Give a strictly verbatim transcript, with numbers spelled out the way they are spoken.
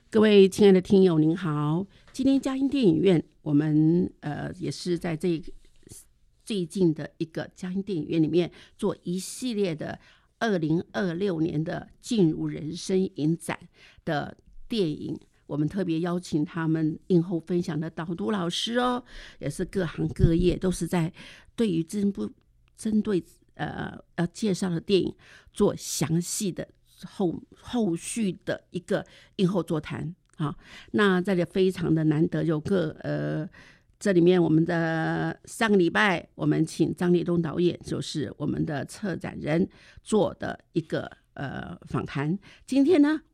各位亲爱的听友您好，今天嘉音电影院我们呃也是在这最近的一个嘉音电影院里面做一系列的二零二六年的进入人生影展的电影，我们特别邀请他们映后分享的导读老师哦，也是各行各业都是在对于针不针对呃要介绍的电影做详细的后后续的一个映后座谈啊。那这里非常的难得，有个呃。这里面我们的上个礼拜我们请张立东导演，就是我们的策展人做的一个呃访谈。今天呢，